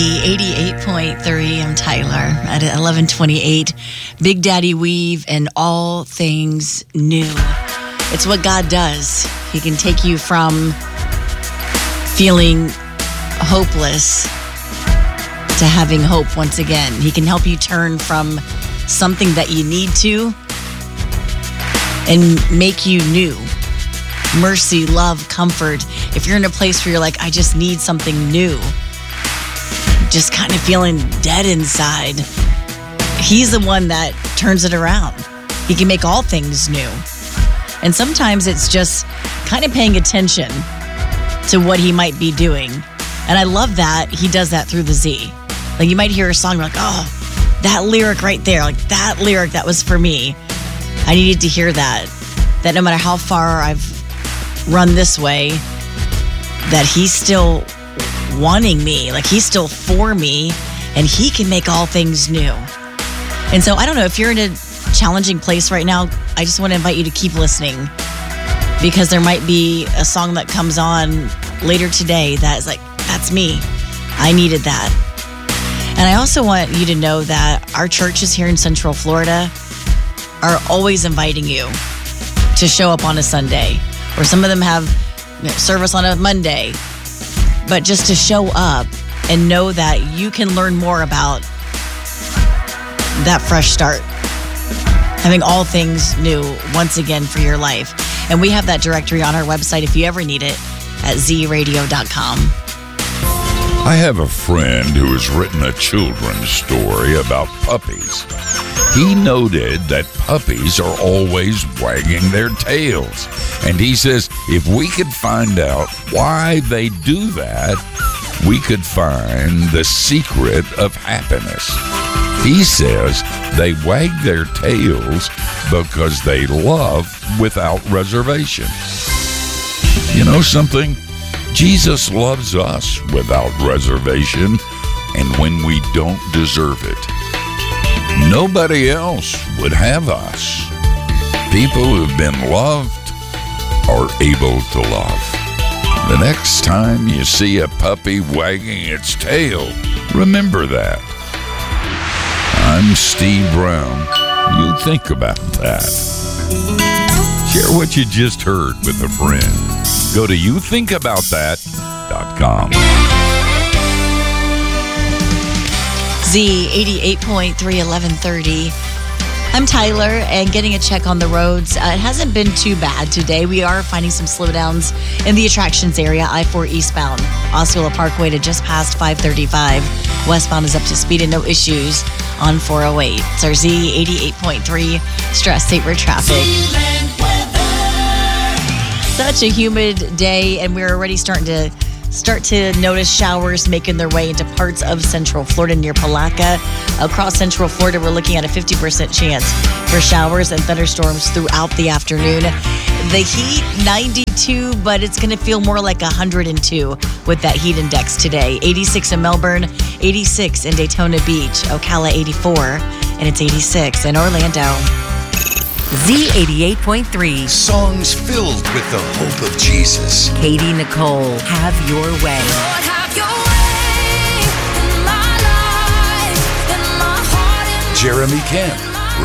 88.3, I'm Tyler at 11:28. Big Daddy Weave and all things new. It's what God does. He can take you from feeling hopeless to having hope once again. He can help you turn from something that you need to and make you new. Mercy, love, comfort. If you're in a place where you're like, I just need something new, just kind of feeling dead inside, he's the one that turns it around. He can make all things new. And sometimes it's just kind of paying attention to what he might be doing. And I love that he does that through the Z. Like, you might hear a song, like, oh, that lyric right there, like that lyric, that was for me. I needed to hear that. That no matter how far I've run this way, that he's still wanting me, like he's still for me, and he can make all things new. And so I don't know, if you're in a challenging place right now, I just want to invite you to keep listening, because there might be a song that comes on later today that is like, that's me. I needed that. And I also want you to know that our churches here in Central Florida are always inviting you to show up on a Sunday, or some of them have service on a Monday, but just to show up and know that you can learn more about that fresh start, having all things new once again for your life. And we have that directory on our website if you ever need it at zradio.com. I have a friend who has written a children's story about puppies. He noted that puppies are always wagging their tails. And he says if we could find out why they do that, we could find the secret of happiness. He says they wag their tails because they love without reservation. You know something? Jesus loves us without reservation, and when we don't deserve it. Nobody else would have us. People who've been loved are able to love. The next time you see a puppy wagging its tail, remember that. I'm Steve Brown. You think about that. Share what you just heard with a friend. Go to youthinkaboutthat.com. Z 88.3, 11:30. I'm Tyler, and getting a check on the roads. It hasn't been too bad today. We are finding some slowdowns in the attractions area, I-4 eastbound, Osceola Parkway to just past 535. Westbound is up to speed and no issues on 408. It's our Z 88.3 Stress Saver Traffic. Such a humid day, and we're already starting to notice showers making their way into parts of Central Florida near Palaca. Across Central Florida, we're looking at a 50% chance for showers and thunderstorms throughout the afternoon. The heat, 92, but it's going to feel more like 102 with that heat index today. 86 in Melbourne, 86 in Daytona Beach, Ocala 84, and it's 86 in Orlando. Z88.3. Songs filled with the hope of Jesus. Katie Nicole, Have Your Way. Lord, have your way in my life, in my heart. Jeremy Camp,